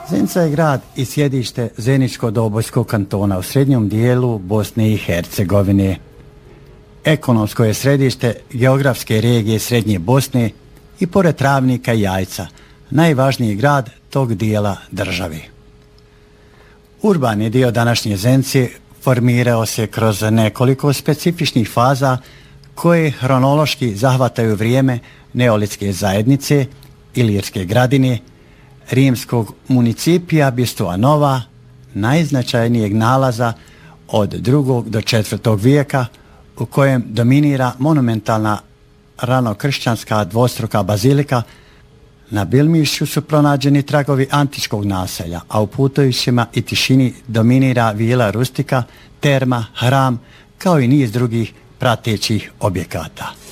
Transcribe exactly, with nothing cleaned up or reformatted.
Zenica je grad i sjedište Zeničko-Dobojskog kantona u srednjem dijelu Bosne i Hercegovine. Ekonomsko je središte geografske regije Srednje Bosne i pored Travnika i Jajca, najvažniji grad tog dijela države. Urbani dio današnje Zenice formirao se kroz nekoliko specifičnih faza koje hronološki zahvataju vrijeme neolitske zajednice, Ilirske gradine, rimskog municipija Bistua Nova, najznačajnijeg nalaza od drugog do četvrtog vijeka u kojem dominira monumentalna ranokršćanska dvostruka bazilika. Na Bilmišću su pronađeni tragovi antičkog naselja, a u putovićima i tišini dominira vila rustika, terma, hram, kao i niz drugih pratećih objekata.